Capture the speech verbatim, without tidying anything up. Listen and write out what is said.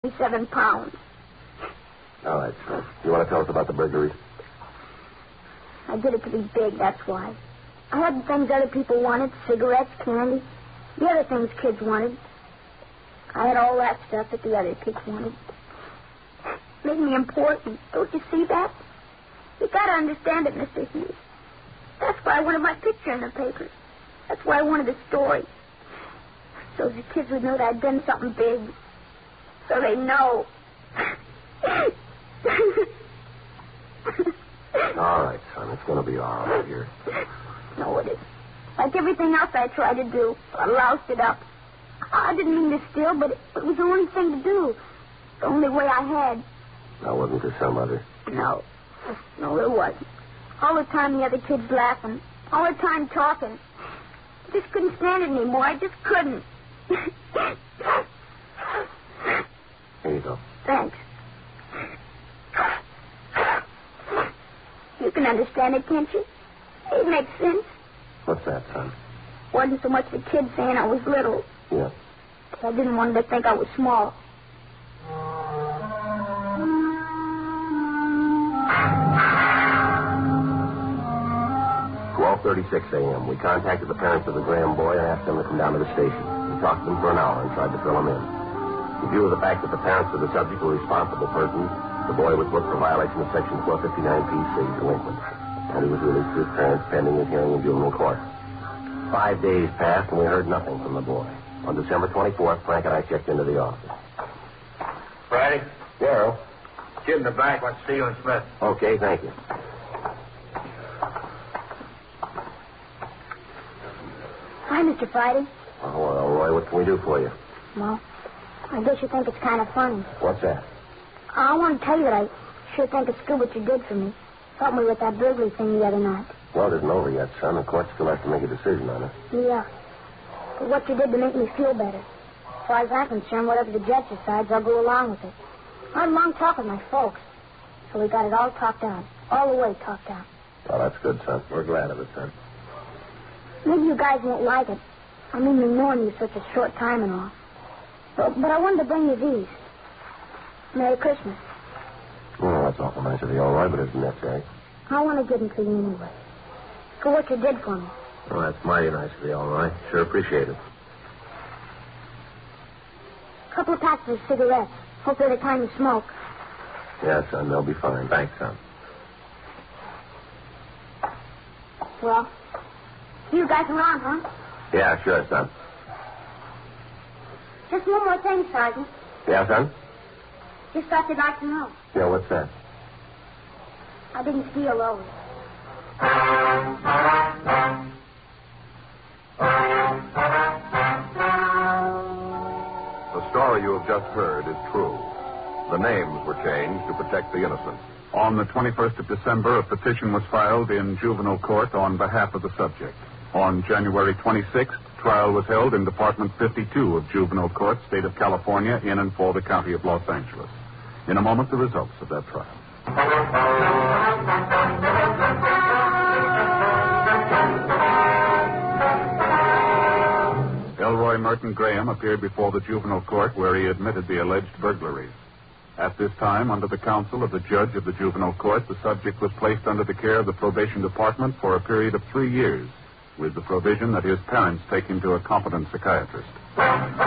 seven pounds. All right, son. You want to tell us about the burglaries? I did it to be big, that's why. I had the things other people wanted, cigarettes, candy, the other things kids wanted. I had all that stuff that the other kids wanted. Made me important. Don't you see that? You gotta understand it, Mister Hughes. That's why I wanted my picture in the papers. That's why I wanted a story. So the kids would know that I'd done something big. So they know. All right, son. It's going to be all right here. No, it isn't. Like everything else I tried to do, I loused it up. I didn't mean to steal, but it, it was the only thing to do. The only way I had. Now, wasn't there some other? No. No, there wasn't. All the time the other kids laughing. All the time talking. I just couldn't stand it anymore. I just couldn't. Here you go. Thanks. You can understand it, can't you? It makes sense. What's that, son? Wasn't so much the kids saying I was little. Yeah. I didn't want them to think I was small. twelve thirty-six a.m. We contacted the parents of the Graham boy and asked them to come down to the station. We talked to them for an hour and tried to fill them in. In view of the fact that the parents of the subject were responsible persons, the boy was booked for violation of Section twelve fifty-nine P C, delinquent. And he was released to his parents pending his hearing in juvenile court. Five days passed and we heard nothing from the boy. On December twenty-fourth, Frank and I checked into the office. Friday? Yeah. Kid in the back wants to see you and Smith. Okay, thank you. Hi, Mister Friday. Oh, well, Roy, what can we do for you? Well, I guess you think it's kind of funny. What's that? I want to tell you that I sure think it's good what you did for me. Helped me with that burglary thing the other night. Well, it isn't over yet, son. The court still has to make a decision on it. Yeah. But what you did to make me feel better. As far as I'm concerned, whatever the judge decides, I'll go along with it. I had a long talk with my folks. So we got it all talked out. All the way talked out. Well, that's good, son. We're glad of it, son. Maybe you guys won't like it. I mean, me knowing you such a short time and all. But, but I wanted to bring you these. Merry Christmas. Oh, that's awful nice of you, all right, but it's necessary. I want to give them to you anyway. For what you did for me. Oh, that's mighty nice of you, all right. Sure appreciate it. A couple of packs of cigarettes. Hope they're the kind you smoke. Yeah, son, they'll be fine. Thanks, son. Well, you guys around, huh? Yeah, sure, son. Just one more thing, Sergeant. Yeah, son? Just thought you'd like to know. Yeah, what's that? I didn't steal those. The story you have just heard is true. The names were changed to protect the innocent. On the twenty-first of December, a petition was filed in juvenile court on behalf of the subject. On January twenty-sixth, trial was held in Department fifty-two of Juvenile Court, State of California, in and for the County of Los Angeles. In a moment, the results of that trial. Elroy Merton Graham appeared before the juvenile court where he admitted the alleged burglaries. At this time, under the counsel of the judge of the juvenile court, the subject was placed under the care of the probation department for a period of three years, with the provision that his parents take him to a competent psychiatrist.